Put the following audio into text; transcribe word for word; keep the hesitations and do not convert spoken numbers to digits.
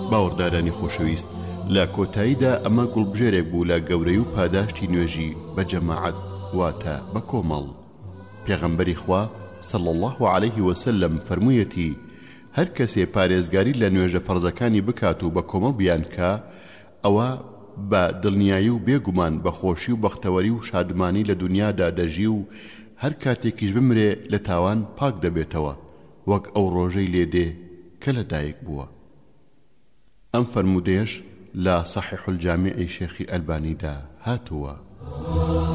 باوەڕدارانی خۆشەویست، لە کۆتاییدا ئەمە گوڵبژێرێک بوو لە گەورەی و پاداشتی نوێژی بە جەماعەت واتە بە کۆمەڵ. پێغەمبەری خوا صلی الله عليه وسلم فەرموویەتی هەر کەسێ پارێزگاری لە نوێژە فەرزەکانی بکات و بە کۆمەڵ بیان کە ئەوە بە دڵنیایی و بێگومان بە خۆشی و بەختەوەری و شادمانی لە دنیادا دەژی و هەر کاتێکیش بمرێ لە تاوان پاک دەبێتەوە وەک ئەو ڕۆژەی لێدێ کە لەدایک بووە. ئەم فەرموودەیەش لە صحیح الجامعی شێخی ئەلبانیدا هاتووە.